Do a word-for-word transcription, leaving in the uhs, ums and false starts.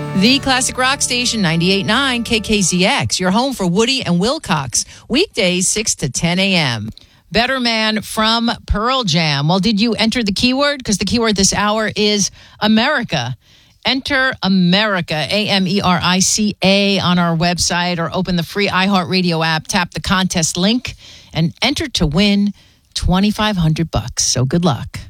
The Classic Rock Station, ninety-eight point nine K K Z X, your home for Woody and Wilcox. Weekdays, six to ten a.m. Better Man from Pearl Jam. Well, did you enter the keyword? Because the keyword this hour is America. Enter America, A M E R I C A, on our website, or open the free iHeartRadio app, tap the contest link, and enter to win twenty-five hundred bucks. So good luck.